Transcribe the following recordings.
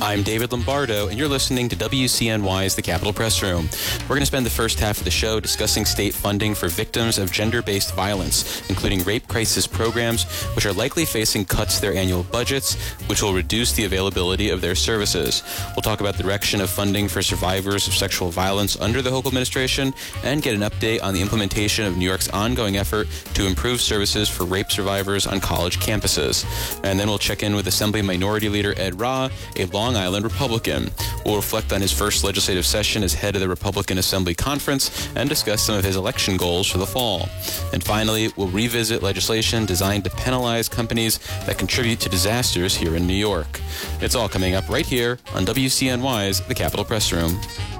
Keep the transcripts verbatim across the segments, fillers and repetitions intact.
I'm David Lombardo, and you're listening to W C N Y's The Capitol Press Room. We're going to spend the first half of the show discussing state funding for victims of gender-based violence, including rape crisis programs, which are likely facing cuts to their annual budgets, which will reduce the availability of their services. We'll talk about the direction of funding for survivors of sexual violence under the Hochul administration, and get an update on the implementation of New York's ongoing effort to improve services for rape survivors on college campuses. And then we'll check in with Assembly Minority Leader Ed Rah, a Long Island Republican. We'll reflect on his first legislative session as head of the Republican Assembly Conference and discuss some of his election goals for the fall. And finally, we'll revisit legislation designed to penalize companies that contribute to disasters here in New York. It's all coming up right here on W C N Y's The Capitol Press Room.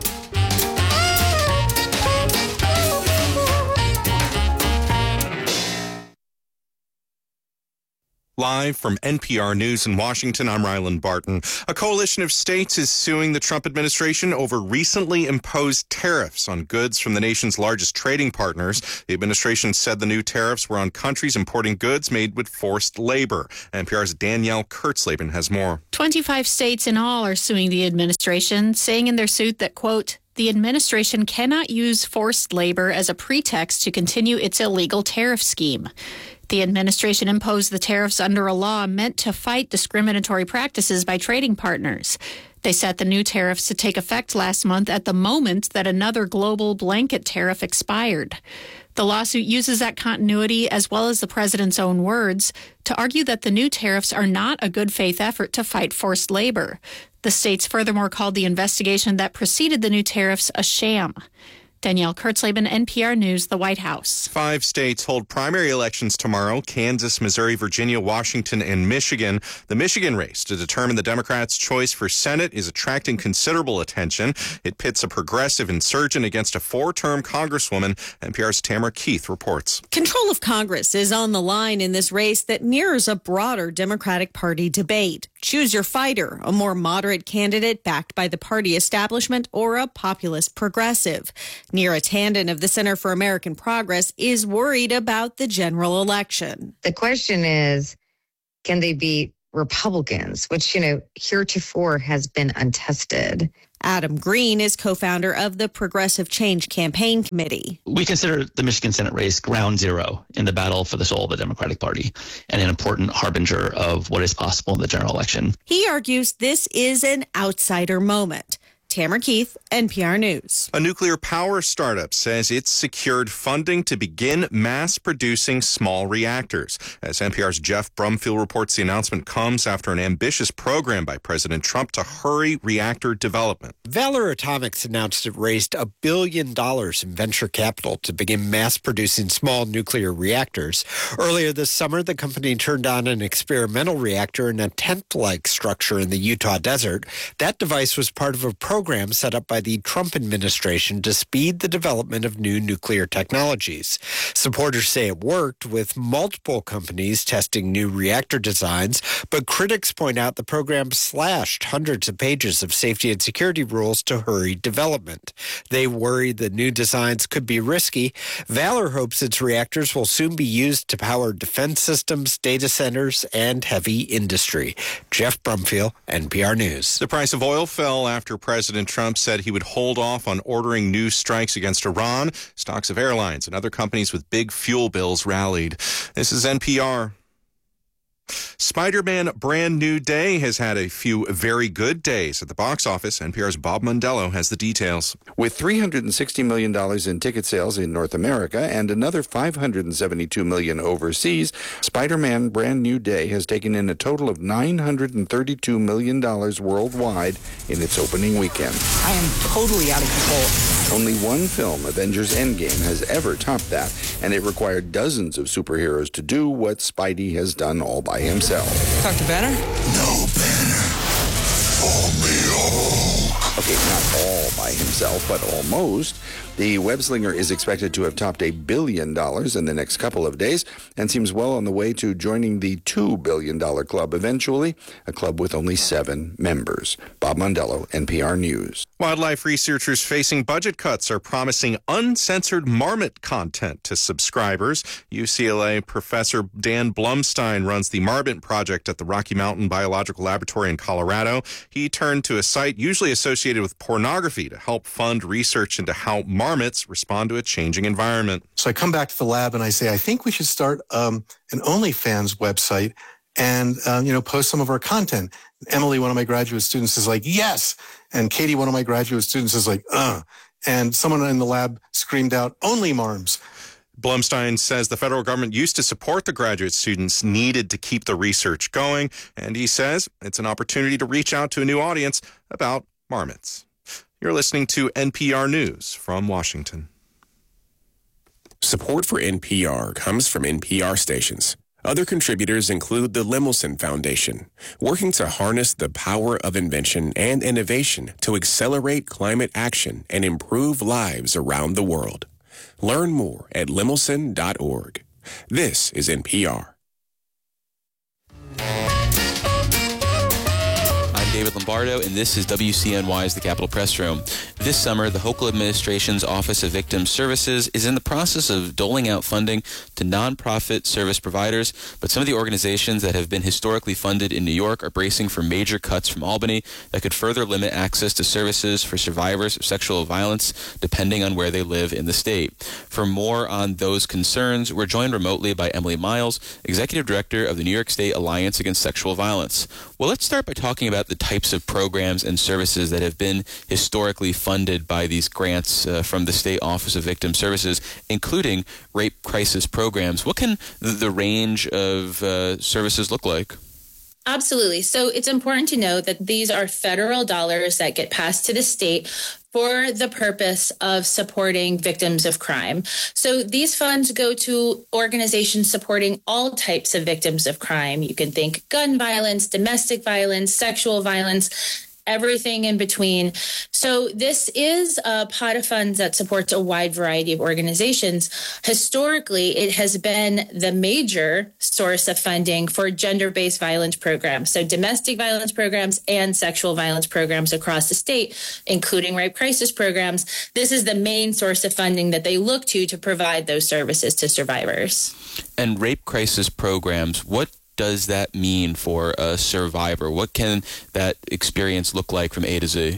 Live from N P R News in Washington, I'm Ryland Barton. A coalition of states is suing the Trump administration over recently imposed tariffs on goods from the nation's largest trading partners. The administration said the new tariffs were on countries importing goods made with forced labor. N P R's Danielle Kurtzleben has more. twenty-five states in all are suing the administration, saying in their suit that, quote, the administration cannot use forced labor as a pretext to continue its illegal tariff scheme. The administration imposed the tariffs under a law meant to fight discriminatory practices by trading partners. They set the new tariffs to take effect last month at the moment that another global blanket tariff expired. The lawsuit uses that continuity, as well as the president's own words, to argue that the new tariffs are not a good faith effort to fight forced labor. The states furthermore called the investigation that preceded the new tariffs a sham. Danielle Kurtzleben, N P R News, the White House. Five states hold primary elections tomorrow: Kansas, Missouri, Virginia, Washington, and Michigan. The Michigan race to determine the Democrats' choice for Senate is attracting considerable attention. It pits a progressive insurgent against a four-term Congresswoman. N P R's Tamara Keith reports. Control of Congress is on the line in this race that mirrors a broader Democratic Party debate. Choose your fighter, a more moderate candidate backed by the party establishment, or a populist progressive. Neera Tanden of the Center for American Progress is worried about the general election. The question is, can they beat Republicans, which, you know, heretofore has been untested? Adam Green is co-founder of the Progressive Change Campaign Committee. We consider the Michigan Senate race ground zero in the battle for the soul of the Democratic Party and an important harbinger of what is possible in the general election. He argues this is an outsider moment. Tamara Keith, N P R News. A nuclear power startup says it's secured funding to begin mass-producing small reactors. As N P R's Jeff Brumfield reports, the announcement comes after an ambitious program by President Trump to hurry reactor development. Valor Atomics announced it raised a billion dollars in venture capital to begin mass-producing small nuclear reactors. Earlier this summer, the company turned on an experimental reactor in a tent-like structure in the Utah desert. That device was part of a program program set up by the Trump administration to speed the development of new nuclear technologies. Supporters say it worked, with multiple companies testing new reactor designs, but critics point out the program slashed hundreds of pages of safety and security rules to hurry development. They worry the new designs could be risky. Valor hopes its reactors will soon be used to power defense systems, data centers, and heavy industry. Jeff Brumfield, N P R News. The price of oil fell after President President Trump said he would hold off on ordering new strikes against Iran. Stocks of airlines and other companies with big fuel bills rallied. This is N P R. Spider-Man Brand New Day has had a few very good days at the box office. N P R's Bob Mondello has the details. With three hundred sixty million dollars in ticket sales in North America and another five hundred seventy-two million dollars overseas, Spider-Man Brand New Day has taken in a total of nine hundred thirty-two million dollars worldwide in its opening weekend. I am totally out of control. Only one film, Avengers Endgame, has ever topped that, and it required dozens of superheroes to do what Spidey has done all by himself. Doctor Banner? No, Banner. Only Hulk. Okay, not all by himself, but almost. The web-slinger is expected to have topped a billion dollars in the next couple of days and seems well on the way to joining the two billion dollars club eventually, a club with only seven members. Bob Bob Mondello, N P R News. Wildlife researchers facing budget cuts are promising uncensored marmot content to subscribers. U C L A professor Dan Blumstein runs the Marmot Project at the Rocky Mountain Biological Laboratory in Colorado. He turned to a site usually associated with pornography to help fund research into how marmots respond to a changing environment. So I come back to the lab and I say, I think we should start um, an OnlyFans website and, uh, you know, post some of our content. Emily, one of my graduate students, is like, yes. And Katie, one of my graduate students, is like, uh. And someone in the lab screamed out, only marms. Blumstein says the federal government used to support the graduate students needed to keep the research going. And he says it's an opportunity to reach out to a new audience about marmots. You're listening to N P R News from Washington. Support for N P R comes from N P R stations. Other contributors include the Lemelson Foundation, working to harness the power of invention and innovation to accelerate climate action and improve lives around the world. Learn more at lemelson dot org. This is N P R. David Lombardo, and this is W C N Y's The Capitol Press Room. This summer, the Hochul administration's Office of Victim Services is in the process of doling out funding to nonprofit service providers, but some of the organizations that have been historically funded in New York are bracing for major cuts from Albany that could further limit access to services for survivors of sexual violence, depending on where they live in the state. For more on those concerns, we're joined remotely by Emily Miles, Executive Director of the New York State Alliance Against Sexual Violence. Well, let's start by talking about the types of programs and services that have been historically funded by these grants uh, from the State Office of Victim Services, including rape crisis programs. What can the range of uh, services look like? Absolutely. So it's important to know that these are federal dollars that get passed to the state for the purpose of supporting victims of crime. So these funds go to organizations supporting all types of victims of crime. You can think gun violence, domestic violence, sexual violence, everything in between. So this is a pot of funds that supports a wide variety of organizations. Historically, it has been the major source of funding for gender-based violence programs, so domestic violence programs and sexual violence programs across the state, including rape crisis programs. This is the main source of funding that they look to to provide those services to survivors. And rape crisis programs, what does that mean for a survivor? What can that experience look like from A to Z?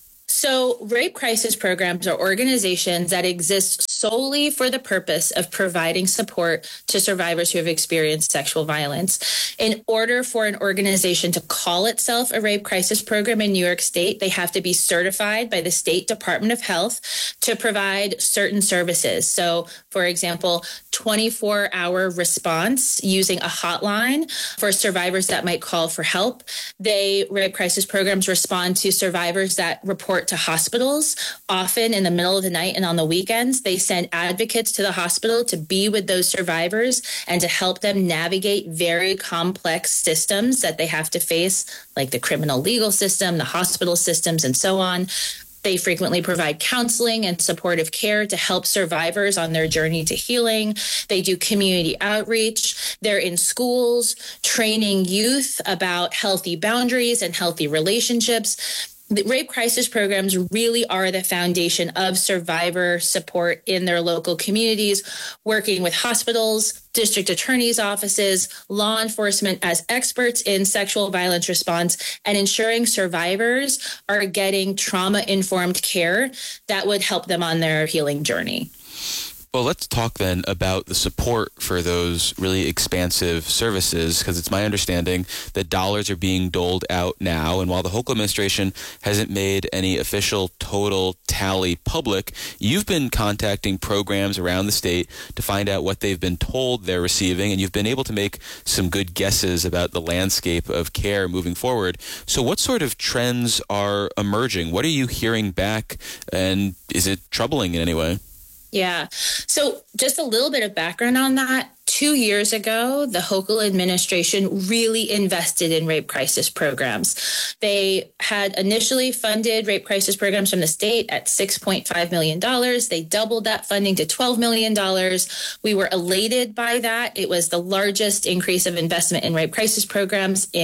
So rape crisis programs are organizations that exist solely for the purpose of providing support to survivors who have experienced sexual violence. In order for an organization to call itself a rape crisis program in New York State, they have to be certified by the State Department of Health to provide certain services. So, for example, twenty-four hour response using a hotline for survivors that might call for help. They, rape crisis programs, respond to survivors that report to hospitals, often in the middle of the night and on the weekends. They send advocates to the hospital to be with those survivors and to help them navigate very complex systems that they have to face, like the criminal legal system, the hospital systems, and so on. They frequently provide counseling and supportive care to help survivors on their journey to healing. They do community outreach. They're in schools, training youth about healthy boundaries and healthy relationships. The rape crisis programs really are the foundation of survivor support in their local communities, working with hospitals, district attorneys' offices, law enforcement as experts in sexual violence response, and ensuring survivors are getting trauma-informed care that would help them on their healing journey. Well, let's talk then about the support for those really expansive services, because it's my understanding that dollars are being doled out now. And while the Hochul administration hasn't made any official total tally public, you've been contacting programs around the state to find out what they've been told they're receiving, and you've been able to make some good guesses about the landscape of care moving forward. So what sort of trends are emerging? What are you hearing back, and is it troubling in any way? Yeah. So just a little bit of background on that. Two years ago, the Hochul administration really invested in rape crisis programs. They had initially funded rape crisis programs from the state at six point five million dollars. They doubled that funding to twelve million dollars. We were elated by that. It was the largest increase of investment in rape crisis programs in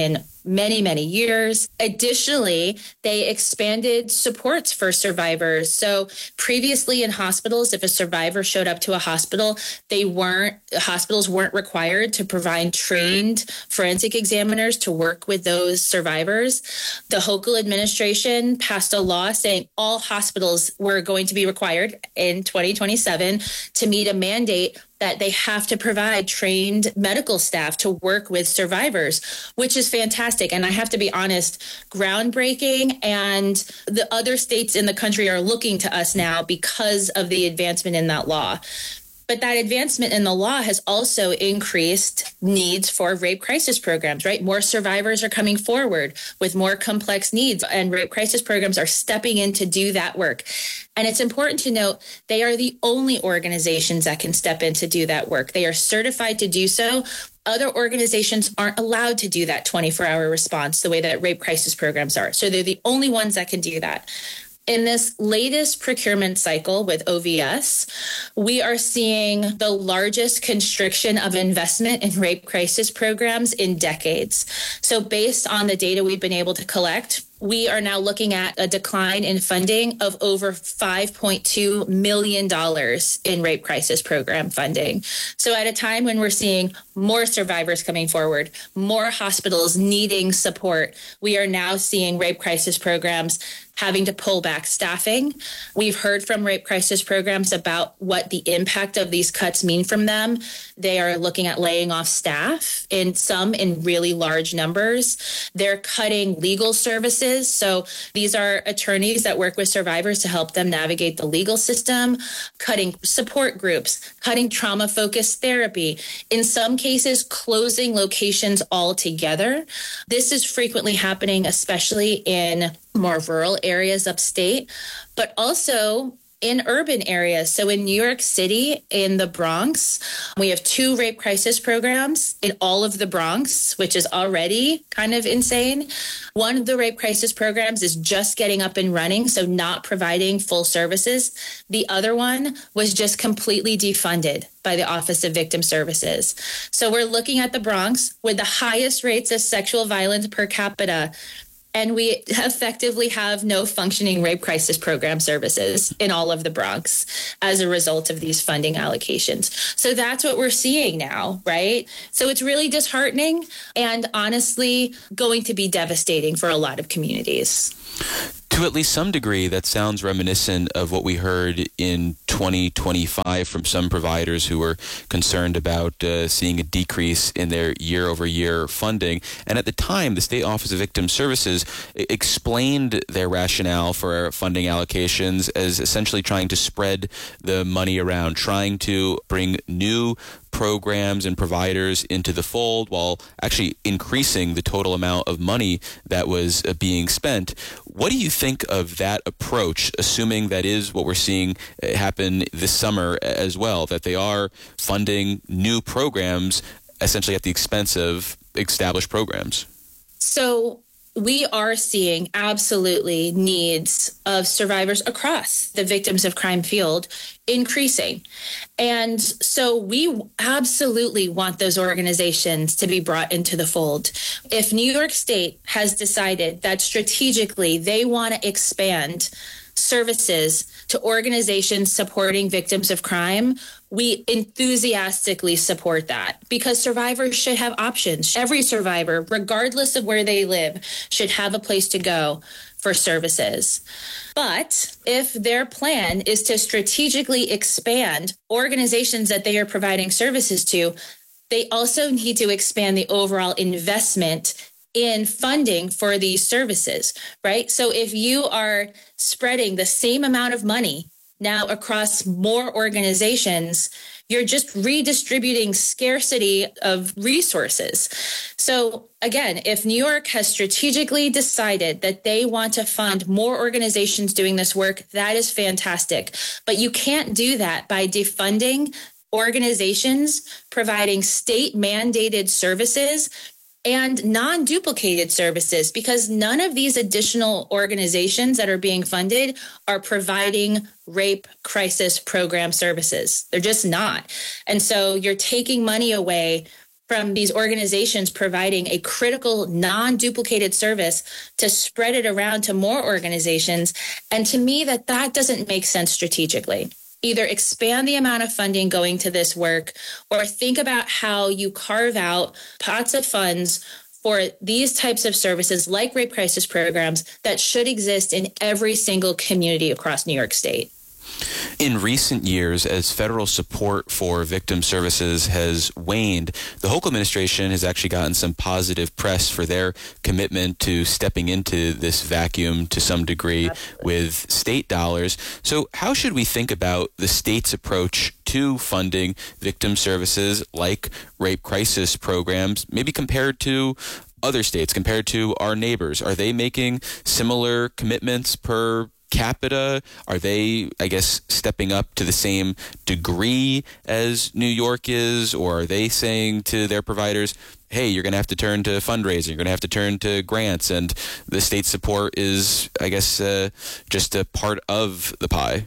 many, many years. Additionally, they expanded supports for survivors. So previously in hospitals, if a survivor showed up to a hospital, they weren't, hospitals weren't required to provide trained forensic examiners to work with those survivors. The Hochul administration passed a law saying all hospitals were going to be required in twenty twenty-seven to meet a mandate that they have to provide trained medical staff to work with survivors, which is fantastic. And I have to be honest, groundbreaking, and the other states in the country are looking to us now because of the advancement in that law. But that advancement in the law has also increased needs for rape crisis programs, right? More survivors are coming forward with more complex needs, and rape crisis programs are stepping in to do that work. And it's important to note they are the only organizations that can step in to do that work. They are certified to do so. Other organizations aren't allowed to do that twenty-four hour response the way that rape crisis programs are. So they're the only ones that can do that. In this latest procurement cycle with O V S, we are seeing the largest constriction of investment in rape crisis programs in decades. So based on the data we've been able to collect, we are now looking at a decline in funding of over five point two million dollars in rape crisis program funding. So at a time when we're seeing more survivors coming forward, more hospitals needing support, we are now seeing rape crisis programs having to pull back staffing. We've heard from rape crisis programs about what the impact of these cuts mean from them. They are looking at laying off staff, in some in really large numbers. They're cutting legal services. So these are attorneys that work with survivors to help them navigate the legal system, cutting support groups, cutting trauma-focused therapy, in some cases closing locations altogether. This is frequently happening, especially in more rural areas upstate, but also in urban areas. So in New York City, in the Bronx, we have two rape crisis programs in all of the Bronx, which is already kind of insane. One of the rape crisis programs is just getting up and running, so not providing full services. The other one was just completely defunded by the Office of Victim Services. So we're looking at the Bronx with the highest rates of sexual violence per capita, and we effectively have no functioning rape crisis program services in all of the Bronx as a result of these funding allocations. So that's what we're seeing now, right? So it's really disheartening and honestly going to be devastating for a lot of communities. To at least some degree, that sounds reminiscent of what we heard in twenty twenty-five from some providers who were concerned about uh, seeing a decrease in their year-over-year funding. And at the time, the State Office of Victim Services explained their rationale for funding allocations as essentially trying to spread the money around, trying to bring new programs and providers into the fold while actually increasing the total amount of money that was uh, being spent. What do you think of that approach, assuming that is what we're seeing happen this summer as well, that they are funding new programs essentially at the expense of established programs? So we are seeing absolutely needs of survivors across the victims of crime field increasing. And so we absolutely want those organizations to be brought into the fold. If New York State has decided that strategically they want to expand services to organizations supporting victims of crime, we enthusiastically support that because survivors should have options. Every survivor, regardless of where they live, should have a place to go for services. But if their plan is to strategically expand organizations that they are providing services to, they also need to expand the overall investment in funding for these services, right? So if you are spreading the same amount of money now across more organizations, you're just redistributing scarcity of resources. So again, if New York has strategically decided that they want to fund more organizations doing this work, that is fantastic. But you can't do that by defunding organizations providing state-mandated services and non-duplicated services, because none of these additional organizations that are being funded are providing rape crisis program services. They're just not. And so you're taking money away from these organizations providing a critical, non-duplicated service to spread it around to more organizations. And to me, that that doesn't make sense strategically. Either expand the amount of funding going to this work or think about how you carve out pots of funds for these types of services like rape crisis programs that should exist in every single community across New York State. In recent years, as federal support for victim services has waned, the Hochul administration has actually gotten some positive press for their commitment to stepping into this vacuum to some degree Absolutely. With state dollars. So how should we think about the state's approach to funding victim services like rape crisis programs, maybe compared to other states, compared to our neighbors? Are they making similar commitments per capita? Are they, I guess, stepping up to the same degree as New York is? Or are they saying to their providers, hey, you're going to have to turn to fundraising, you're going to have to turn to grants, and the state support is, I guess, uh, just a part of the pie?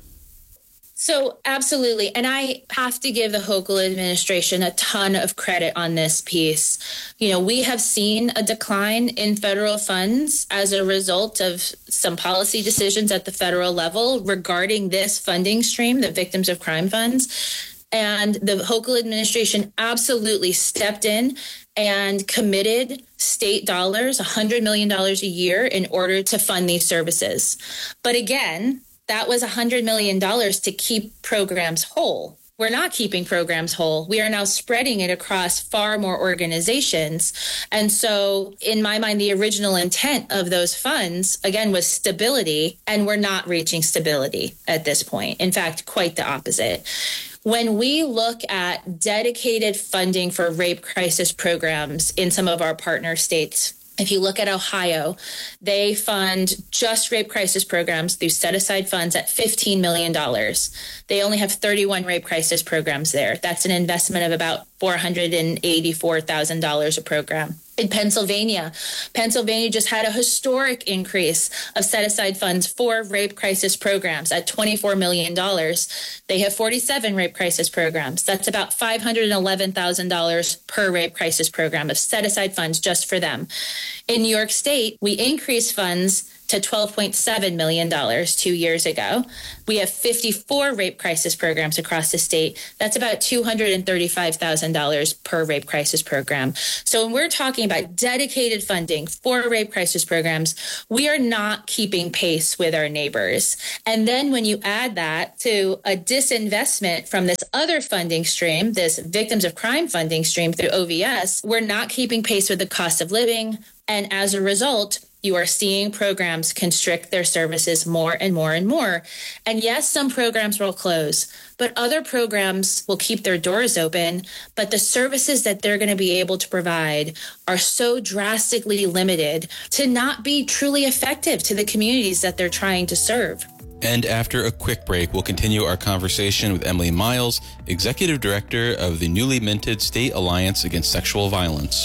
So absolutely. And I have to give the Hochul administration a ton of credit on this piece. You know, we have seen a decline in federal funds as a result of some policy decisions at the federal level regarding this funding stream, the Victims of Crime funds. And the Hochul administration absolutely stepped in and committed state dollars, one hundred million dollars a year, in order to fund these services. But again, that was one hundred million dollars to keep programs whole. We're not keeping programs whole. We are now spreading it across far more organizations. And so in my mind, the original intent of those funds, again, was stability, and we're not reaching stability at this point. In fact, quite the opposite. When we look at dedicated funding for rape crisis programs in some of our partner states, if you look at Ohio, they fund just rape crisis programs through set-aside funds at fifteen million dollars. They only have thirty-one rape crisis programs there. That's an investment of about four hundred eighty-four thousand dollars a program. In Pennsylvania, Pennsylvania just had a historic increase of set-aside funds for rape crisis programs at twenty-four million dollars. They have forty-seven rape crisis programs. That's about five hundred eleven thousand dollars per rape crisis program of set-aside funds just for them. In New York State, we increased funds to twelve point seven million dollars two years ago. We have fifty-four rape crisis programs across the state. That's about two hundred thirty-five thousand dollars per rape crisis program. So when we're talking about dedicated funding for rape crisis programs, we are not keeping pace with our neighbors. And then when you add that to a disinvestment from this other funding stream, this Victims of Crime funding stream through O V S, we're not keeping pace with the cost of living. And as a result, you are seeing programs constrict their services more and more and more. And yes, some programs will close, but other programs will keep their doors open. But the services that they're going to be able to provide are so drastically limited to not be truly effective to the communities that they're trying to serve. And after a quick break, we'll continue our conversation with Emily Miles, Executive Director of the newly minted State Alliance Against Sexual Violence.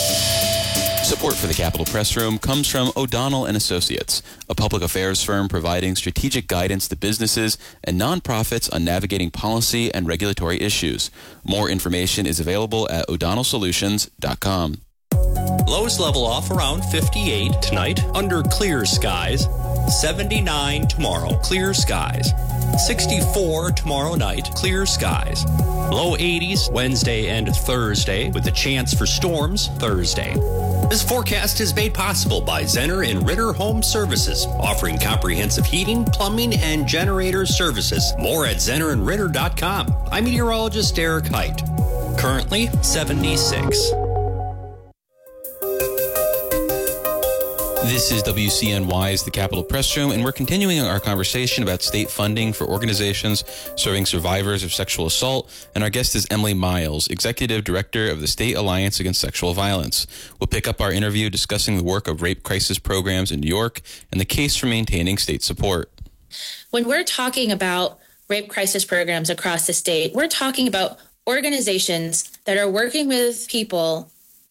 Support for the Capitol Press Room comes from O'Donnell and Associates, a public affairs firm providing strategic guidance to businesses and nonprofits on navigating policy and regulatory issues. More information is available at o'donnell solutions dot com. Lows level off around fifty-eight tonight under clear skies. seventy-nine tomorrow, clear skies. sixty-four tomorrow night, clear skies. Low eighties Wednesday and Thursday with a chance for storms Thursday. This forecast is made possible by Zenner and Ritter Home Services, offering comprehensive heating, plumbing, and generator services. More at zenner and ritter dot com. I'm meteorologist Derek Height. Currently seventy-six. This is W C N Y's The Capitol Press Room, and we're continuing our conversation about state funding for organizations serving survivors of sexual assault. And our guest is Emily Miles, Executive Director of the State Alliance Against Sexual Violence. We'll pick up our interview discussing the work of rape crisis programs in New York and the case for maintaining state support. When we're talking about rape crisis programs across the state, we're talking about organizations that are working with people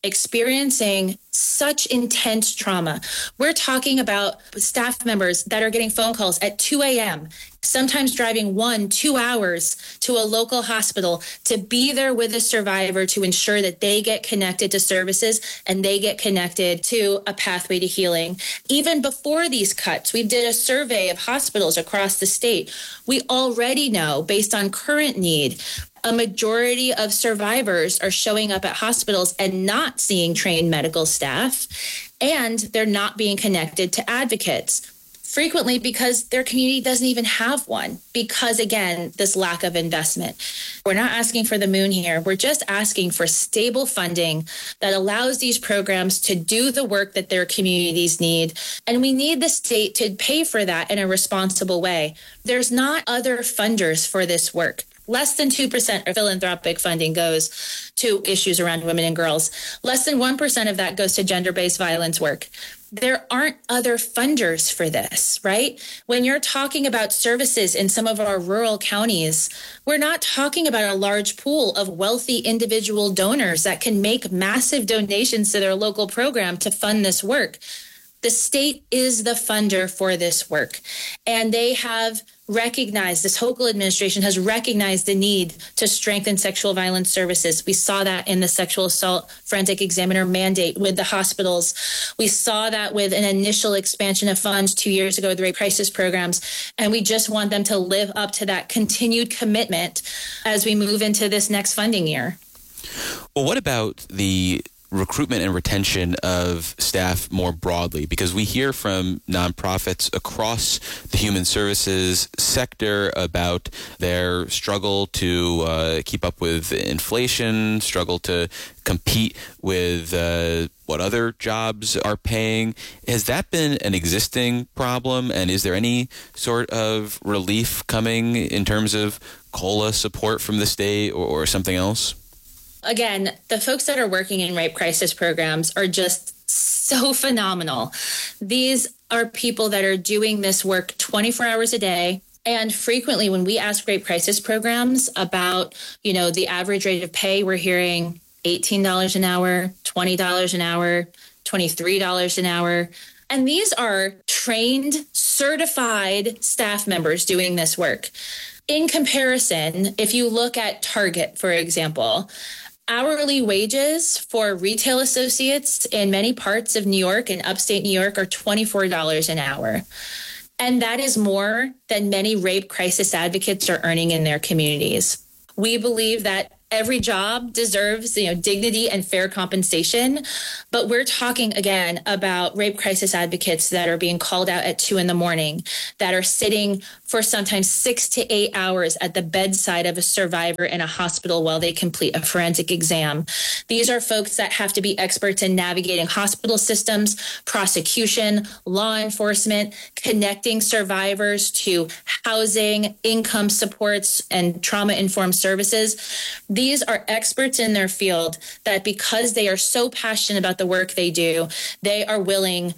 experiencing such intense trauma. We're talking about staff members that are getting phone calls at two a.m., sometimes driving one, two hours to a local hospital to be there with a survivor to ensure that they get connected to services and they get connected to a pathway to healing. Even before these cuts, we did a survey of hospitals across the state. We already know, based on current need, a majority of survivors are showing up at hospitals and not seeing trained medical staff, and they're not being connected to advocates, frequently because their community doesn't even have one, because, again, this lack of investment. We're not asking for the moon here. We're just asking for stable funding that allows these programs to do the work that their communities need, and we need the state to pay for that in a responsible way. There's not other funders for this work. Less than two percent of philanthropic funding goes to issues around women and girls. Less than one percent of that goes to gender-based violence work. There aren't other funders for this, right? When you're talking about services in some of our rural counties, we're not talking about a large pool of wealthy individual donors that can make massive donations to their local program to fund this work. The state is the funder for this work, and they have recognized, this Hochul administration has recognized the need to strengthen sexual violence services. We saw that in the sexual assault forensic examiner mandate with the hospitals. We saw that with an initial expansion of funds two years ago, the rape crisis programs, and we just want them to live up to that continued commitment as we move into this next funding year. Well, what about the recruitment and retention of staff more broadly? Because we hear from nonprofits across the human services sector about their struggle to uh, keep up with inflation, struggle to compete with uh, what other jobs are paying. Has that been an existing problem? And is there any sort of relief coming in terms of COLA support from the state or, or something else? Again, the folks that are working in rape crisis programs are just so phenomenal. These are people that are doing this work twenty-four hours a day. And frequently when we ask rape crisis programs about, you know, the average rate of pay, we're hearing eighteen dollars an hour, twenty dollars an hour, twenty-three dollars an hour. And these are trained, certified staff members doing this work. In comparison, if you look at Target, for example, hourly wages for retail associates in many parts of New York and upstate New York are twenty-four dollars an hour. And that is more than many rape crisis advocates are earning in their communities. We believe that every job deserves, you know, dignity and fair compensation. But we're talking, again, about rape crisis advocates that are being called out at two in the morning, that are sitting for sometimes six to eight hours at the bedside of a survivor in a hospital while they complete a forensic exam. These are folks that have to be experts in navigating hospital systems, prosecution, law enforcement, connecting survivors to housing, income supports, and trauma-informed services. These are experts in their field that, because they are so passionate about the work they do, they are willing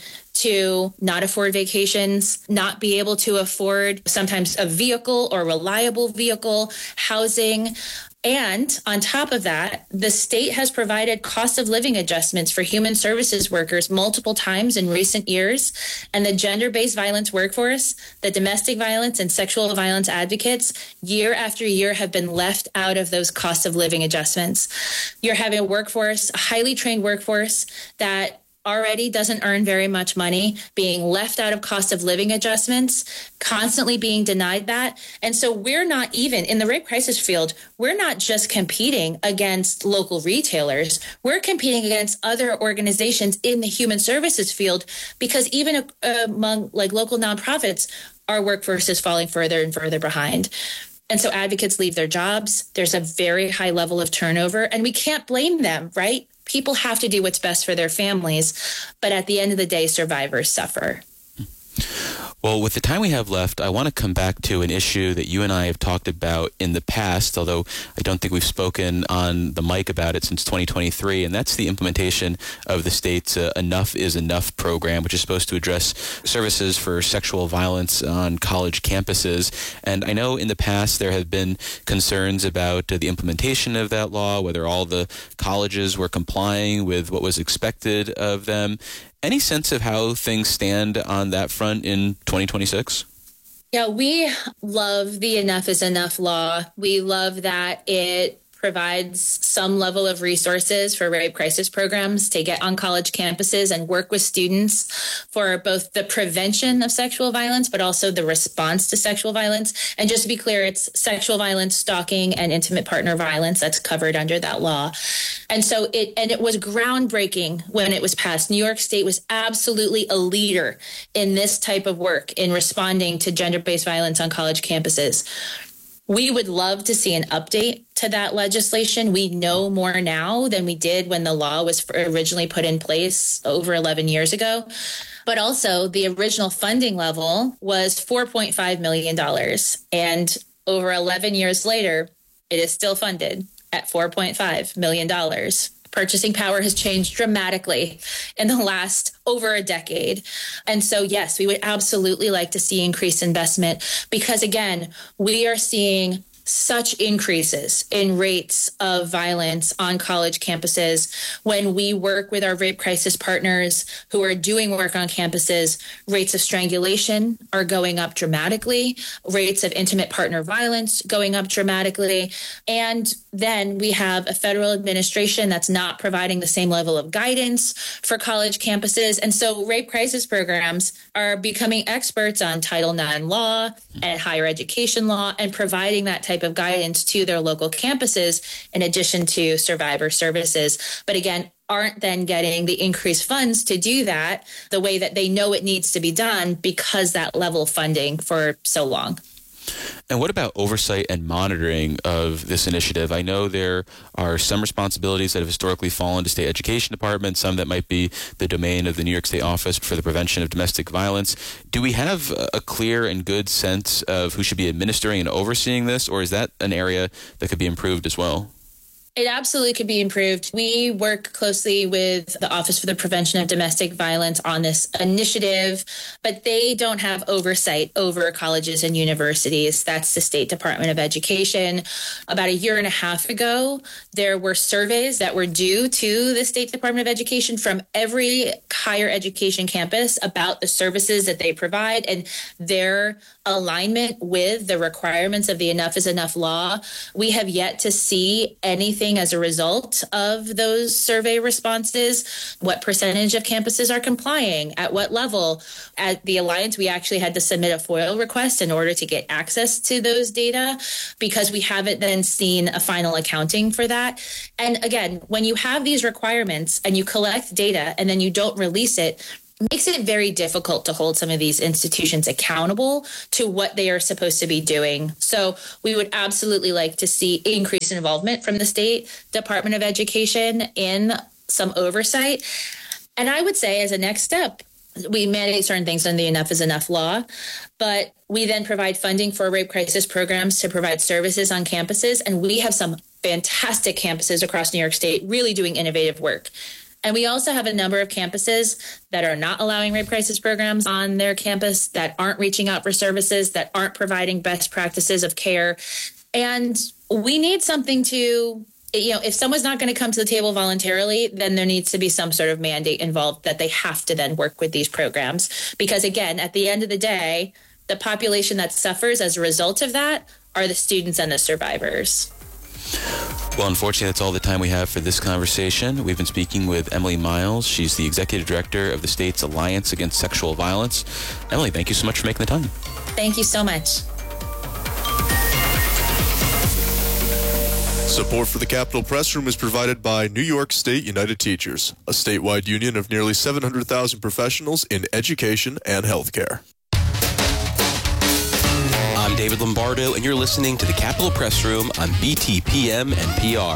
to not afford vacations, not be able to afford sometimes a vehicle or reliable vehicle, housing. And on top of that, the state has provided cost of living adjustments for human services workers multiple times in recent years. And the gender-based violence workforce, the domestic violence and sexual violence advocates, year after year have been left out of those cost of living adjustments. You're having a workforce, a highly trained workforce that already doesn't earn very much money, being left out of cost of living adjustments, constantly being denied that. And so we're not even, in the rape crisis field, we're not just competing against local retailers. We're competing against other organizations in the human services field, because even uh, among like local nonprofits, our workforce is falling further and further behind. And so advocates leave their jobs. There's a very high level of turnover, and we can't blame them, right? People have to do what's best for their families, but at the end of the day, survivors suffer. Well, with the time we have left, I want to come back to an issue that you and I have talked about in the past, although I don't think we've spoken on the mic about it since twenty twenty-three, and that's the implementation of the state's uh, Enough is Enough program, which is supposed to address services for sexual violence on college campuses. And I know in the past there have been concerns about uh, the implementation of that law, whether all the colleges were complying with what was expected of them. Any sense of how things stand on that front in twenty twenty-six? Yeah, we love the Enough is Enough law. We love that it provides some level of resources for rape crisis programs to get on college campuses and work with students for both the prevention of sexual violence, but also the response to sexual violence. And just to be clear, it's sexual violence, stalking, and intimate partner violence that's covered under that law. And so it, and it was groundbreaking when it was passed. New York State was absolutely a leader in this type of work in responding to gender-based violence on college campuses. We would love to see an update to that legislation. We know more now than we did when the law was originally put in place over eleven years ago. But also, the original funding level was four point five million dollars. And over eleven years later, it is still funded at four point five million dollars. Purchasing power has changed dramatically in the last over a decade. And so, yes, we would absolutely like to see increased investment because, again, we are seeing such increases in rates of violence on college campuses. When we work with our rape crisis partners who are doing work on campuses, rates of strangulation are going up dramatically, rates of intimate partner violence going up dramatically. And then we have a federal administration that's not providing the same level of guidance for college campuses. And so rape crisis programs are becoming experts on Title nine law and higher education law and providing that type of guidance to their local campuses in addition to survivor services. But again, aren't then getting the increased funds to do that the way that they know it needs to be done because that level of funding for so long. And what about oversight and monitoring of this initiative? I know there are some responsibilities that have historically fallen to state education departments, some that might be the domain of the New York State Office for the Prevention of Domestic Violence. Do we have a clear and good sense of who should be administering and overseeing this, or is that an area that could be improved as well? It absolutely could be improved. We work closely with the Office for the Prevention of Domestic Violence on this initiative, but they don't have oversight over colleges and universities. That's the State Department of Education. About a year and a half ago, there were surveys that were due to the State Department of Education from every higher education campus about the services that they provide and their alignment with the requirements of the Enough is Enough law. We have yet to see anything as a result of those survey responses. What percentage of campuses are complying? At what level? At the Alliance, we actually had to submit a FOIL request in order to get access to those data because we haven't then seen a final accounting for that. And again, when you have these requirements and you collect data and then you don't release it, makes it very difficult to hold some of these institutions accountable to what they are supposed to be doing. So we would absolutely like to see increased involvement from the State Department of Education in some oversight. And I would say as a next step, we mandate certain things in the Enough is Enough law, but we then provide funding for rape crisis programs to provide services on campuses. And we have some fantastic campuses across New York State really doing innovative work. And we also have a number of campuses that are not allowing rape crisis programs on their campus, that aren't reaching out for services, that aren't providing best practices of care. And we need something to, you know, if someone's not going to come to the table voluntarily, then there needs to be some sort of mandate involved that they have to then work with these programs. Because again, at the end of the day, the population that suffers as a result of that are the students and the survivors. Well, unfortunately, that's all the time we have for this conversation. We've been speaking with Emily Miles. She's the Executive Director of the state's Alliance Against Sexual Violence. Emily, thank you so much for making the time. Thank you so much. Support for the Capitol Press Room is provided by New York State United Teachers, a statewide union of nearly seven hundred thousand professionals in education and healthcare. I'm David Lombardo, and you're listening to the Capitol Press Room on B T P M and P R.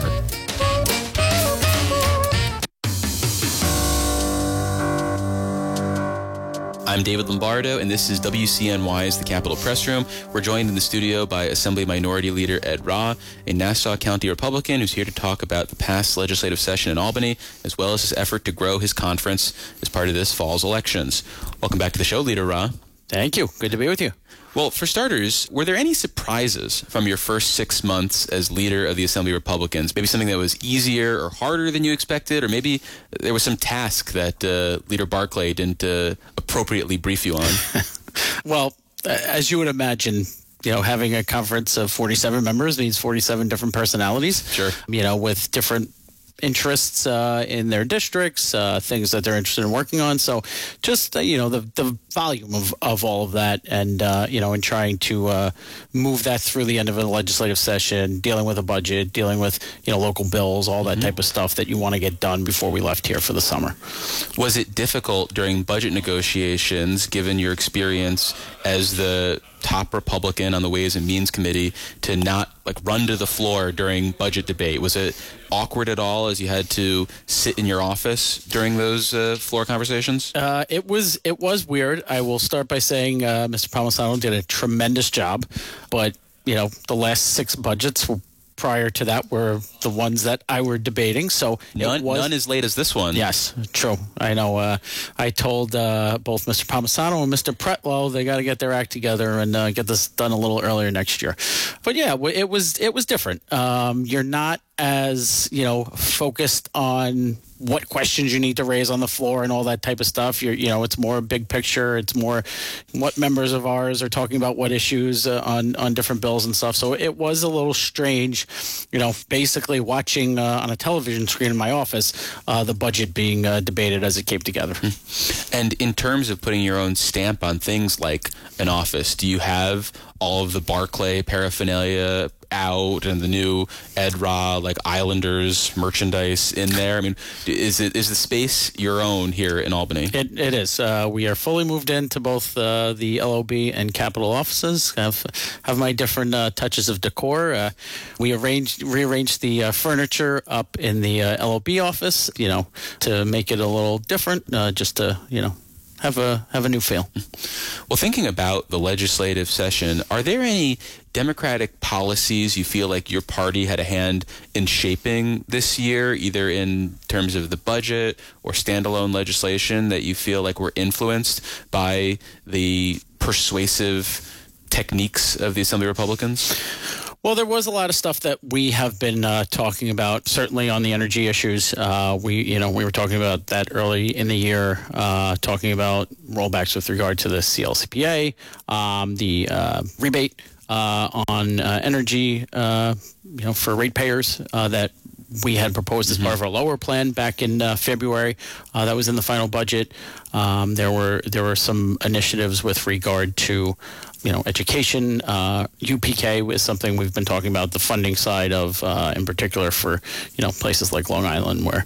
I'm David Lombardo, and this is W C N Y's The Capitol Press Room. We're joined in the studio by Assembly Minority Leader Ed Rah, a Nassau County Republican who's here to talk about the past legislative session in Albany, as well as his effort to grow his conference as part of this fall's elections. Welcome back to the show, Leader Rah. Thank you. Good to be with you. Well, for starters, were there any surprises from your first six months as leader of the Assembly Republicans? Maybe something that was easier or harder than you expected, or maybe there was some task that uh, Leader Barclay didn't uh, appropriately brief you on? Well, as you would imagine, you know, having a conference of forty-seven members means forty-seven different personalities. Sure. You know, with different interests uh, in their districts, uh, things that they're interested in working on. So just, uh, you know, the, the volume of, of all of that and, uh, you know, in trying to uh, move that through the end of a legislative session, dealing with a budget, dealing with, you know, local bills, all that mm-hmm. type of stuff that you want to get done before we left here for the summer. Was it difficult during budget negotiations, given your experience as the top Republican on the Ways and Means Committee, to not like run to the floor during budget debate? Was it awkward at all as you had to sit in your office during those uh, floor conversations? Uh, it was it was weird. I will start by saying uh, Mister Palmisano did a tremendous job, but you know the last six budgets were prior to that were the ones that I were debating. So none, it was, none as late as this one. Yes, true. I know. Uh, I told uh, both Mister Palmisano and Mister Pretlow they got to get their act together and uh, get this done a little earlier next year. But yeah, it was it was different. Um, you're not as, you know, focused on what questions you need to raise on the floor and all that type of stuff. You're, you know, it's more big picture. It's more what members of ours are talking about, what issues uh, on, on different bills and stuff. So it was a little strange, you know, basically watching uh, on a television screen in my office, uh, the budget being uh, debated as it came together. And in terms of putting your own stamp on things like an office, do you have all of the Barclay paraphernalia out and the new Ed Rah, like Islanders merchandise in there? I mean, is it is the space your own here in Albany? It, it is. Uh, we are fully moved into both uh, the L O B and Capitol offices. Have have my different uh, touches of decor. Uh, we arranged rearranged the uh, furniture up in the uh, L O B office, you know, to make it a little different, uh, just to, you know, have a have a new feel. Well, thinking about the legislative session, are there any Democratic policies you feel like your party had a hand in shaping this year, either in terms of the budget or standalone legislation, that you feel like were influenced by the persuasive techniques of the Assembly Republicans? Well, there was a lot of stuff that we have been uh, talking about, certainly on the energy issues. Uh, we, you know, we were talking about that early in the year, uh, talking about rollbacks with regard to the C L C P A, um, the uh, rebate uh, on uh, energy, uh, you know, for ratepayers uh, that we had proposed as mm-hmm. part of our lower plan back in uh, February. Uh, that was in the final budget. Um, there were there were some initiatives with regard to, you know, education. uh, U P K is something we've been talking about, the funding side of, uh, in particular for, you know, places like Long Island, where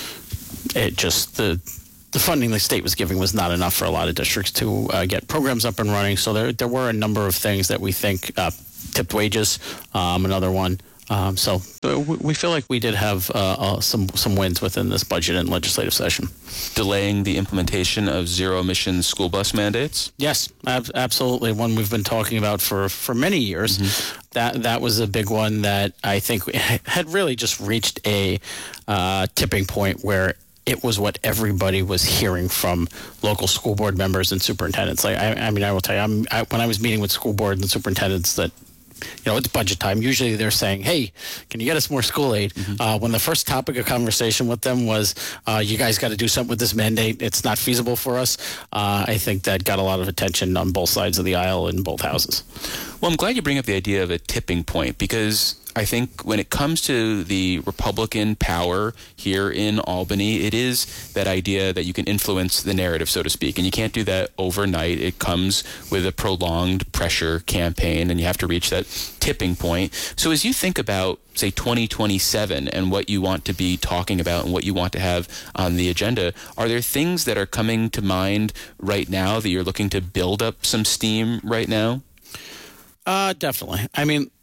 it just, the the funding the state was giving was not enough for a lot of districts to uh, get programs up and running. So there there were a number of things that we think, uh, tipped wages, um, another one. Um, so we feel like we did have uh, uh, some some wins within this budget and legislative session. Delaying the implementation of zero-emission school bus mandates? Yes, ab- absolutely. One we've been talking about for, for many years. Mm-hmm. That that was a big one that I think had really just reached a uh, tipping point where it was what everybody was hearing from local school board members and superintendents. Like I, I mean, I will tell you, I'm, I, when I was meeting with school board and superintendents that, you know, it's budget time. Usually they're saying, hey, can you get us more school aid? Mm-hmm. Uh, when the first topic of conversation with them was, uh, you guys got to do something with this mandate. It's not feasible for us. Uh, I think that got a lot of attention on both sides of the aisle in both houses. Well, I'm glad you bring up the idea of a tipping point, because I think when it comes to the Republican power here in Albany, it is that idea that you can influence the narrative, so to speak. And you can't do that overnight. It comes with a prolonged pressure campaign, and you have to reach that tipping point. So as you think about, say, twenty twenty-seven and what you want to be talking about and what you want to have on the agenda, are there things that are coming to mind right now that you're looking to build up some steam right now? Uh, definitely. I mean,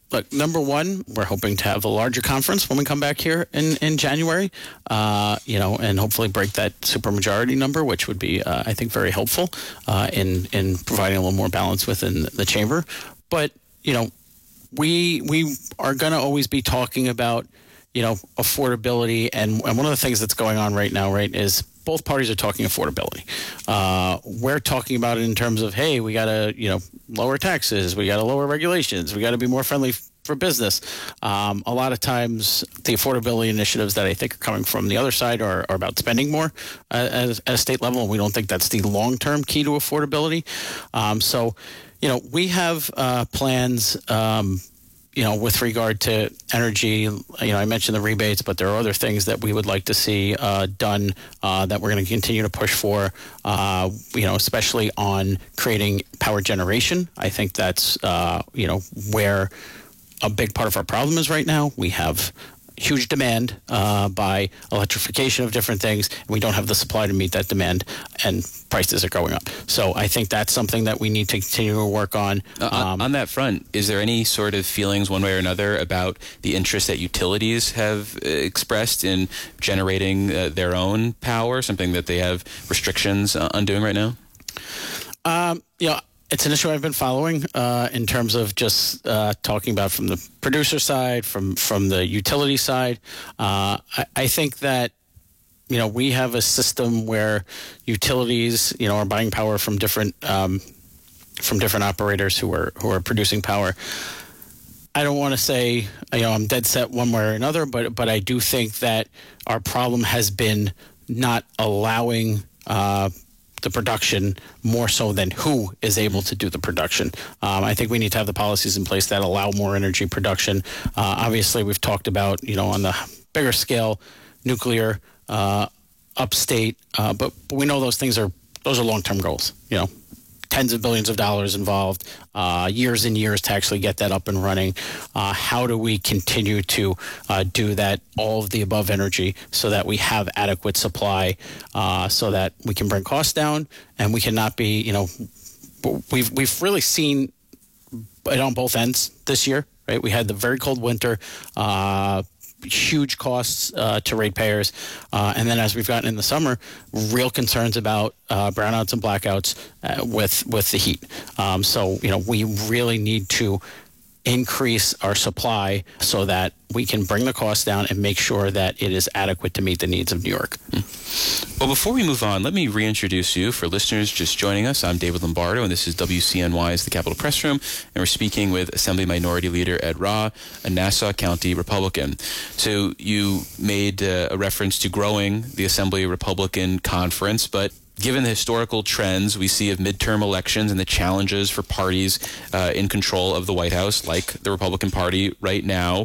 look, number one, we're hoping to have a larger conference when we come back here in, in January, uh, you know, and hopefully break that supermajority number, which would be, uh, I think, very helpful uh, in, in providing a little more balance within the chamber. But, you know, we we are going to always be talking about, you know, affordability. And, and one of the things that's going on right now, right, is both parties are talking affordability. Uh, we're talking about it in terms of, hey, we got to, you know, lower taxes. We got to lower regulations. We got to be more friendly f- for business. Um, a lot of times the affordability initiatives that I think are coming from the other side are, are about spending more uh, at, at a state level. And we don't think that's the long-term key to affordability. Um, so, you know, we have uh, plans, um, you know, with regard to energy. You know, I mentioned the rebates, but there are other things that we would like to see uh, done uh, that we're going to continue to push for, uh, you know, especially on creating power generation. I think that's, uh, you know, where a big part of our problem is right now. We have huge demand uh, by electrification of different things, and we don't have the supply to meet that demand, and prices are going up. So I think that's something that we need to continue to work on. Uh, um, on that front, is there any sort of feelings one way or another about the interest that utilities have uh, expressed in generating uh, their own power, something that they have restrictions uh, on doing right now? Um, you know, it's an issue I've been following uh, in terms of just uh, talking about from the producer side, from from the utility side. Uh, I, I think that, you know, we have a system where utilities, you know, are buying power from different um, from different operators who are who are producing power. I don't want to say, you know, I'm dead set one way or another, but but I do think that our problem has been not allowing Uh, the production more so than who is able to do the production. Um, I think we need to have the policies in place that allow more energy production. Uh, obviously, we've talked about, you know, on the bigger scale, nuclear, uh, upstate, uh, but, but we know those things are, those are long-term goals, you know. Tens of billions of dollars involved, uh, years and years to actually get that up and running. Uh, how do we continue to uh, do that, all of the above energy, so that we have adequate supply, uh, so that we can bring costs down, and we cannot be, you know, we've we've really seen it on both ends this year, right? We had the very cold winter, uh, huge costs uh, to ratepayers. Uh, and then as we've gotten in the summer, real concerns about uh, brownouts and blackouts uh, with, with the heat. Um, so, you know, we really need to increase our supply so that we can bring the cost down and make sure that it is adequate to meet the needs of New York. Well, before we move on, let me reintroduce you. For listeners just joining us, I'm David Lombardo, and this is W C N Y's The Capitol Press Room, and we're speaking with Assembly Minority Leader Ed Rah, a Nassau County Republican. So you made uh, a reference to growing the Assembly Republican Conference, but given the historical trends we see of midterm elections and the challenges for parties uh, in control of the White House, like the Republican Party right now,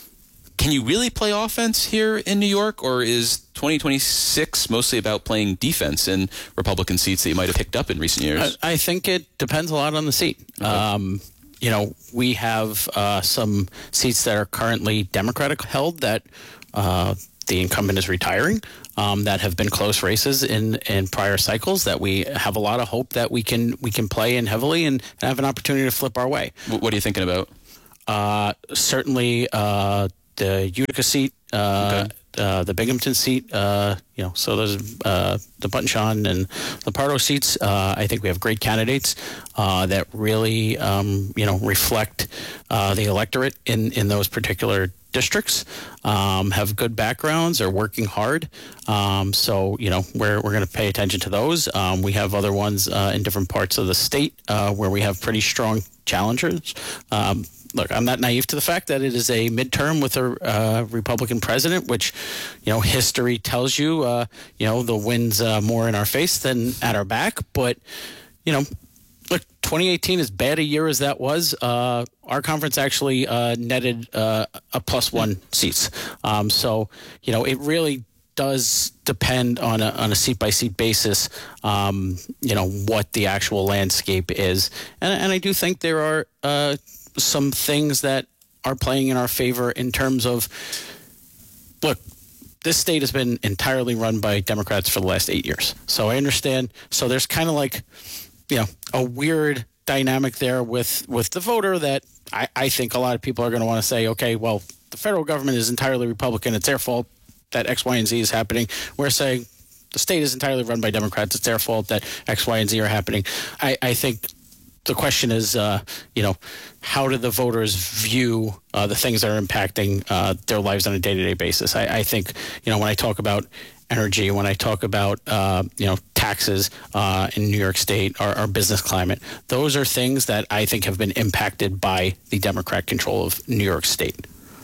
can you really play offense here in New York, or is twenty twenty-six mostly about playing defense in Republican seats that you might have picked up in recent years? I, I think it depends a lot on the seat. Okay. Um, you know, we have uh, some seats that are currently Democratic held that uh, the incumbent is retiring, um, that have been close races in, in prior cycles, that we have a lot of hope that we can we can play in heavily and have an opportunity to flip our way. What are you thinking about? Uh, certainly uh, the Utica seat, uh, okay. uh, the Binghamton seat, uh, you know, so there's uh, the Button and the Pardo seats. Uh, I think we have great candidates uh, that really, um, you know, reflect uh, the electorate in, in those particular districts, um, have good backgrounds, are working hard. Um, so, you know, we're, we're going to pay attention to those. Um, we have other ones uh, in different parts of the state uh, where we have pretty strong challengers. Um, look, I'm not naive to the fact that it is a midterm with a uh, Republican president, which, you know, history tells you, uh, you know, the wind's uh, more in our face than at our back. But, you know, look, twenty eighteen, as bad a year as that was, uh, our conference actually uh, netted uh, a plus one seats. Um, so, you know, it really does depend on a, on a seat-by-seat basis, um, you know, what the actual landscape is. And, and I do think there are uh, some things that are playing in our favor in terms of, look, this state has been entirely run by Democrats for the last eight years. So I understand. So there's kind of like, you know, a weird dynamic there with, with the voter that I, I think a lot of people are going to want to say, okay, well, the federal government is entirely Republican. It's their fault that X, Y, and Z is happening. We're saying the state is entirely run by Democrats. It's their fault that X, Y, and Z are happening. I, I think the question is, uh, you know, how do the voters view uh, the things that are impacting uh, their lives on a day-to-day basis? I, I think, you know, when I talk about energy, when I talk about, uh, you know, taxes uh, in New York State, our, our business climate, those are things that I think have been impacted by the Democrat control of New York State.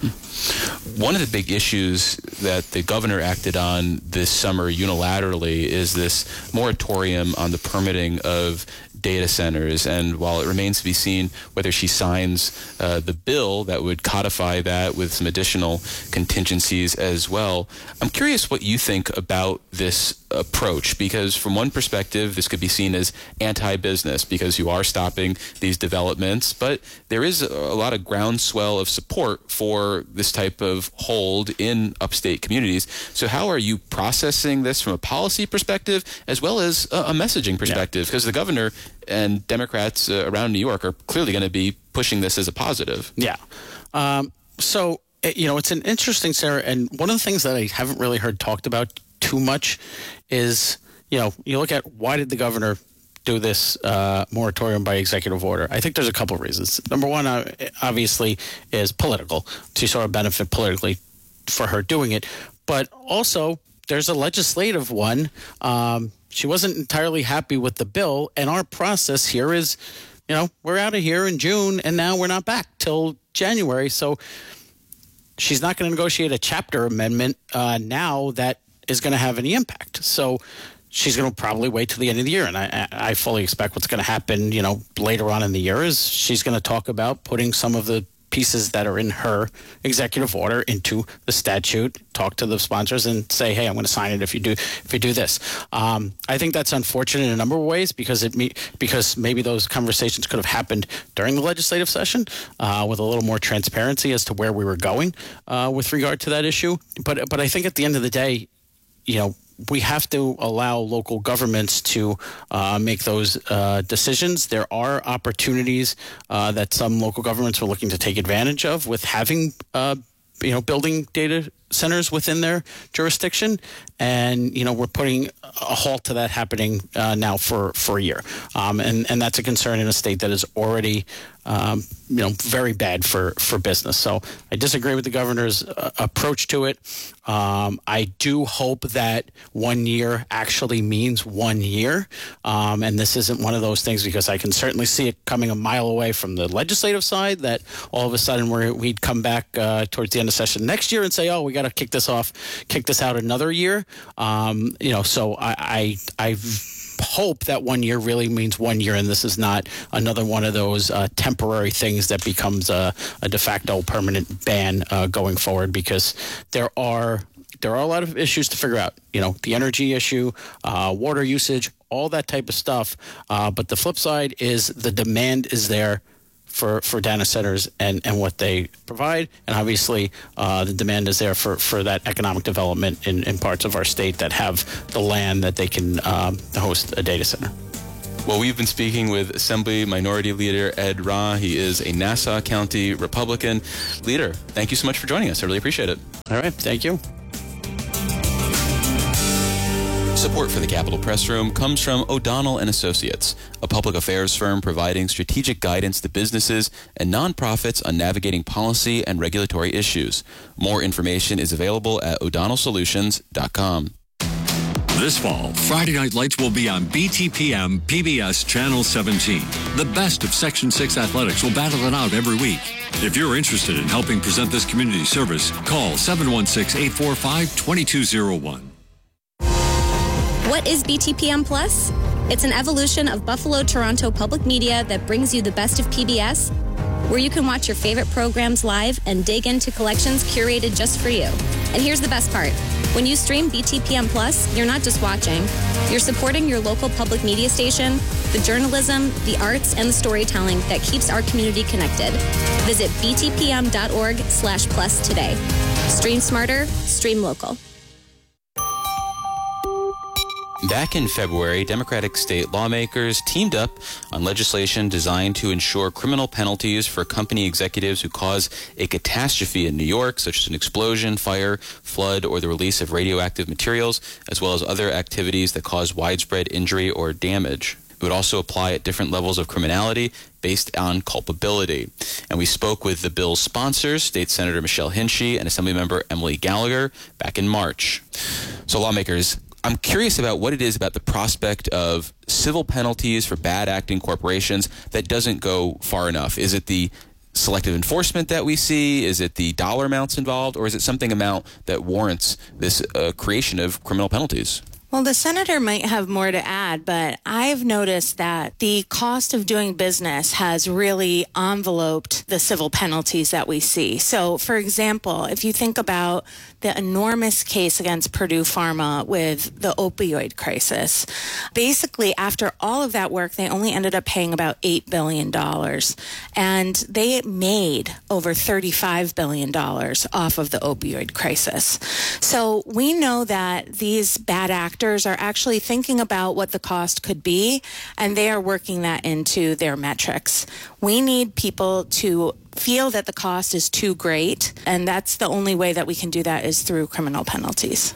One of the big issues that the governor acted on this summer unilaterally is this moratorium on the permitting of data centers. And while it remains to be seen whether she signs uh, the bill that would codify that with some additional contingencies as well, I'm curious what you think about this approach, because from one perspective, this could be seen as anti-business because you are stopping these developments, but there is a lot of groundswell of support for this type of hold in upstate communities. So how are you processing this from a policy perspective as well as a, a messaging perspective? Because yeah. the governor and Democrats uh, around New York are clearly going to be pushing this as a positive. Yeah. Um, so, you know, it's an interesting, Sarah, and one of the things that I haven't really heard talked about too much is, you know, you look at why did the governor do this uh, moratorium by executive order? I think there's a couple of reasons. Number one, uh, obviously, is political. She saw a benefit politically for her doing it. But also, there's a legislative one. Um, she wasn't entirely happy with the bill. And our process here is, you know, we're out of here in June, and now we're not back till January. So she's not going to negotiate a chapter amendment uh, now that is going to have any impact. So she's going to probably wait till the end of the year. And I, I fully expect what's going to happen, you know, later on in the year is she's going to talk about putting some of the pieces that are in her executive order into the statute, talk to the sponsors and say, hey, I'm going to sign it if you do if you do this. Um, I think that's unfortunate in a number of ways because it me, because maybe those conversations could have happened during the legislative session uh, with a little more transparency as to where we were going uh, with regard to that issue. But but I think at the end of the day, you know, we have to allow local governments to uh, make those uh, decisions. There are opportunities uh, that some local governments are looking to take advantage of with having, uh, you know, building data centers within their jurisdiction. And, you know, we're putting a halt to that happening uh, now for, for a year. Um, and, and that's a concern in a state that is already, um, you know, very bad for, for business. So I disagree with the governor's uh, approach to it. Um, I do hope that one year actually means one year. Um, and this isn't one of those things because I can certainly see it coming a mile away from the legislative side that all of a sudden we're, we'd come back uh, towards the end of session next year and say, oh, we got to kick this off, kick this out another year. Um, you know, so I, I, I hope that one year really means one year, and this is not another one of those uh, temporary things that becomes a, a de facto permanent ban uh, going forward, because there are there are a lot of issues to figure out. You know, the energy issue, uh, water usage, all that type of stuff. Uh, but the flip side is the demand is there for, for data centers and, and what they provide. And obviously, uh, the demand is there for, for that economic development in, in parts of our state that have the land that they can um, host a data center. Well, we've been speaking with Assembly Minority Leader Ed Rah. He is a Nassau County Republican. Leader, thank you so much for joining us. I really appreciate it. All right. Thank you. Support for the Capitol Press Room comes from O'Donnell and Associates, a public affairs firm providing strategic guidance to businesses and nonprofits on navigating policy and regulatory issues. More information is available at o'donnell solutions dot com. This fall, Friday Night Lights will be on B T P M P B S Channel seventeen. The best of Section six athletics will battle it out every week. If you're interested in helping present this community service, call seven one six, eight four five, two two zero one. What is B T P M Plus? It's an evolution of Buffalo Toronto Public Media that brings you the best of P B S, where you can watch your favorite programs live and dig into collections curated just for you. And here's the best part. When you stream B T P M Plus, you're not just watching. You're supporting your local public media station, the journalism, the arts, and the storytelling that keeps our community connected. Visit btpm.org slash plus today. Stream smarter, stream local. Back in February, Democratic state lawmakers teamed up on legislation designed to ensure criminal penalties for company executives who cause a catastrophe in New York, such as an explosion, fire, flood, or the release of radioactive materials, as well as other activities that cause widespread injury or damage. It would also apply at different levels of criminality based on culpability. And we spoke with the bill's sponsors, State Senator Michelle Hinchey and Assemblymember Emily Gallagher, back in March. So lawmakers, I'm curious about what it is about the prospect of civil penalties for bad acting corporations that doesn't go far enough. Is it the selective enforcement that we see? Is it the dollar amounts involved? Or is it something amount that warrants this uh, creation of criminal penalties? Well, the senator might have more to add, but I've noticed that the cost of doing business has really enveloped the civil penalties that we see. So, for example, if you think about the enormous case against Purdue Pharma with the opioid crisis, basically after all of that work, they only ended up paying about eight billion dollars. And they made over thirty-five billion dollars off of the opioid crisis. So we know that these bad actors are actually thinking about what the cost could be, and they are working that into their metrics. We need people to feel that the cost is too great, and that's the only way that we can do that is through criminal penalties.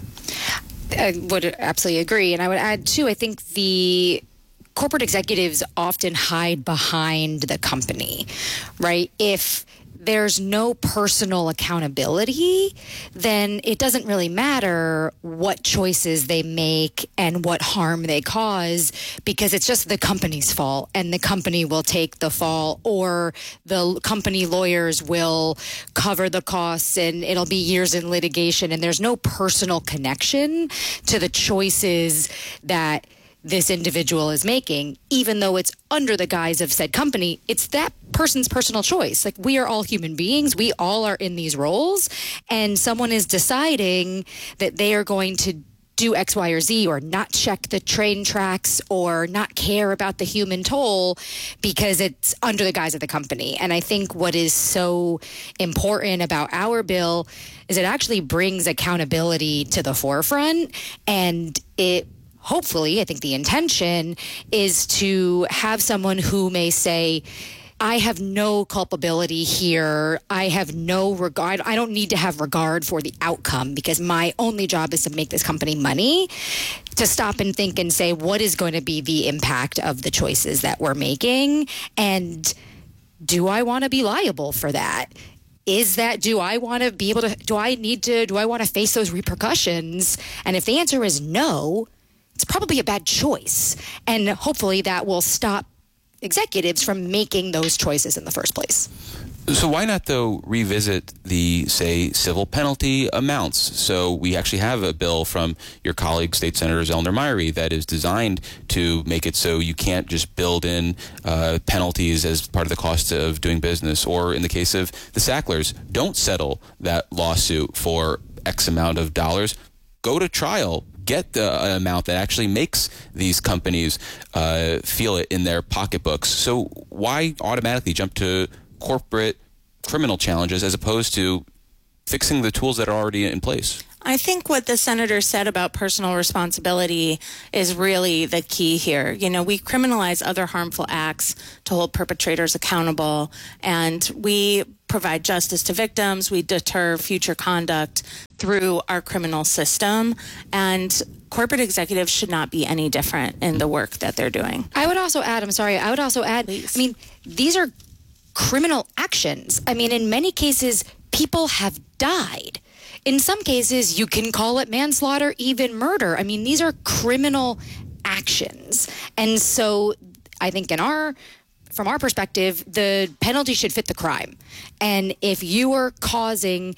I would absolutely agree. And I would add, too, I think the corporate executives often hide behind the company, right? If there's no personal accountability, then it doesn't really matter what choices they make and what harm they cause, because it's just the company's fault and the company will take the fall, or the company lawyers will cover the costs and it'll be years in litigation, and there's no personal connection to the choices that this individual is making, even though it's under the guise of said company. It's that person's personal choice. Like, we are all human beings. We all are in these roles, and someone is deciding that they are going to do X, Y, or Z, or not check the train tracks, or not care about the human toll because it's under the guise of the company. And I think what is so important about our bill is it actually brings accountability to the forefront, and it hopefully, I think the intention is to have someone who may say, I have no culpability here. I have no regard. I don't need to have regard for the outcome, because my only job is to make this company money, to stop and think and say, what is going to be the impact of the choices that we're making? And do I want to be liable for that? Is that, do I want to be able to, do I need to, do I want to face those repercussions? And if the answer is no, it's probably a bad choice. And hopefully that will stop executives from making those choices in the first place. So why not, though, revisit the, say, civil penalty amounts? So we actually have a bill from your colleague, State Senator Zellner Myrie, that is designed to make it so you can't just build in uh, penalties as part of the cost of doing business. Or in the case of the Sacklers, don't settle that lawsuit for X amount of dollars. Go to trial. Get the amount that actually makes these companies uh, feel it in their pocketbooks. So why automatically jump to corporate criminal challenges as opposed to fixing the tools that are already in place? I think what the senator said about personal responsibility is really the key here. You know, we criminalize other harmful acts to hold perpetrators accountable, and we provide justice to victims. We deter future conduct through our criminal system, and corporate executives should not be any different in the work that they're doing. I would also add, I'm sorry, I would also add, Please. I mean, these are criminal actions. I mean, in many cases, people have died. In some cases, you can call it manslaughter, even murder. I mean, these are criminal actions. And so I think in our, from our perspective, the penalty should fit the crime. And if you are causing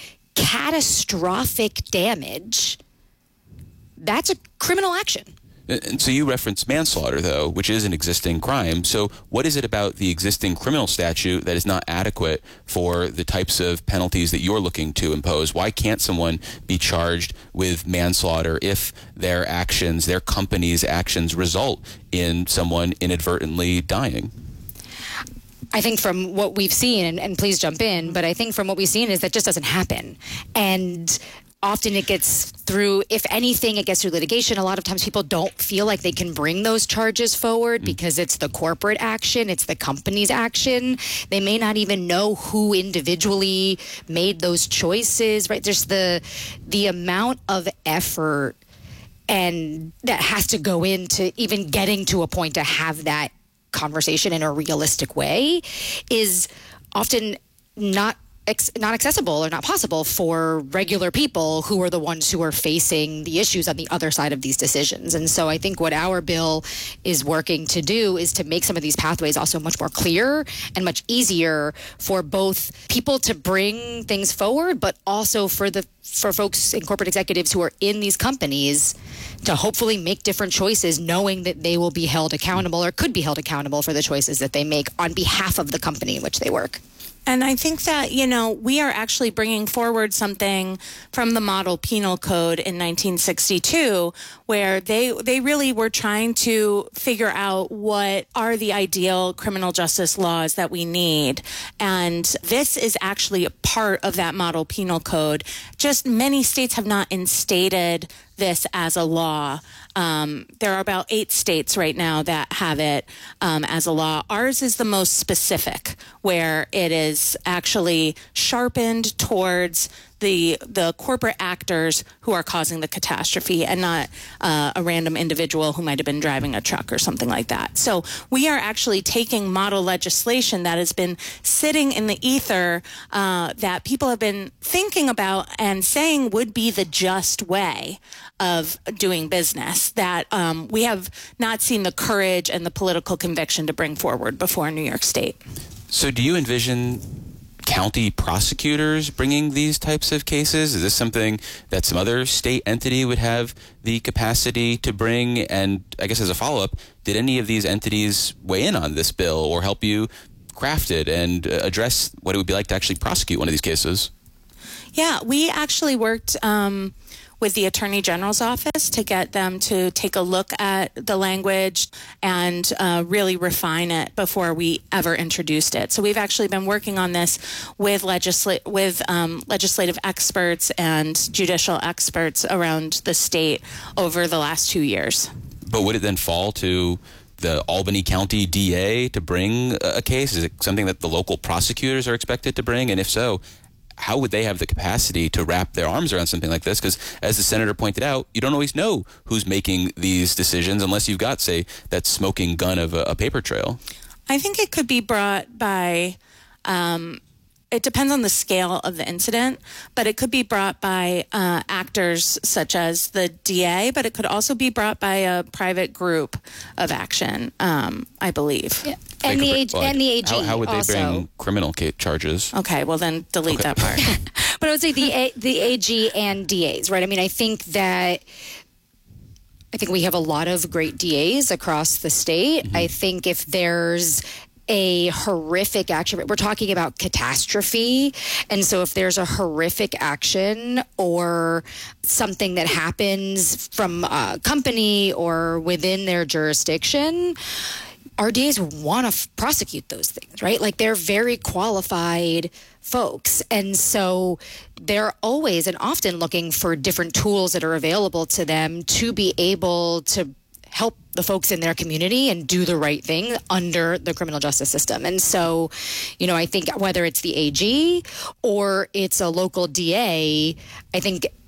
catastrophic damage, that's a criminal action. And so you referenced manslaughter, though, which is an existing crime. So what is it about the existing criminal statute that is not adequate for the types of penalties that you're looking to impose? Why can't someone be charged with manslaughter if their actions, their company's actions, result in someone inadvertently dying? I think from what we've seen, and, and please jump in, but I think from what we've seen is that just doesn't happen. And often it gets through, if anything, it gets through litigation. A lot of times people don't feel like they can bring those charges forward because it's the corporate action, it's the company's action. They may not even know who individually made those choices, right? There's the the amount of effort and that has to go into even getting to a point to have that conversation in a realistic way is often not not accessible or not possible for regular people who are the ones who are facing the issues on the other side of these decisions. And so I think what our bill is working to do is to make some of these pathways also much more clear and much easier for both people to bring things forward, but also for the for folks and corporate executives who are in these companies to hopefully make different choices, knowing that they will be held accountable or could be held accountable for the choices that they make on behalf of the company in which they work. And I think that, you know, we are actually bringing forward something from the Model Penal Code in nineteen sixty-two, where they they really were trying to figure out what are the ideal criminal justice laws that we need. And this is actually a part of that Model Penal Code. Just many states have not instated this as a law. Um, there are about eight states right now that have it um, as a law. Ours is the most specific, where it is actually sharpened towards the the corporate actors who are causing the catastrophe and not uh, a random individual who might have been driving a truck or something like that. So we are actually taking model legislation that has been sitting in the ether uh, that people have been thinking about and saying would be the just way of doing business, that um, we have not seen the courage and the political conviction to bring forward before New York State. So do you envision county prosecutors bringing these types of cases? Is this something that some other state entity would have the capacity to bring? And I guess as a follow-up, did any of these entities weigh in on this bill or help you craft it and address what it would be like to actually prosecute one of these cases? Yeah, we actually worked um, with the Attorney General's office to get them to take a look at the language and uh, really refine it before we ever introduced it. So we've actually been working on this with legisla- with um, legislative experts and judicial experts around the state over the last two years. But would it then fall to the Albany County D A to bring a case? Is it something that the local prosecutors are expected to bring? And if so, how would they have the capacity to wrap their arms around something like this? Because as the senator pointed out, you don't always know who's making these decisions unless you've got, say, that smoking gun of a, a paper trail. I think it could be brought by, um, it depends on the scale of the incident, but it could be brought by uh, actors such as the D A, but it could also be brought by a private group of action, um, I believe. Yeah. And the, A G, well, and the A G how, how would they also bring criminal charges? Okay, well then delete okay. that part. But I would say the A, the A G and D As, right? I mean, I think that I think we have a lot of great D As across the state. Mm-hmm. I think if there's a horrific action, we're talking about catastrophe, and so if there's a horrific action or something that happens from a company or within their jurisdiction, our D As want to f- prosecute those things, right? Like, they're very qualified folks. And so they're always and often looking for different tools that are available to them to be able to help the folks in their community and do the right thing under the criminal justice system. And so, you know, I think whether it's the A G or it's a local D A, I think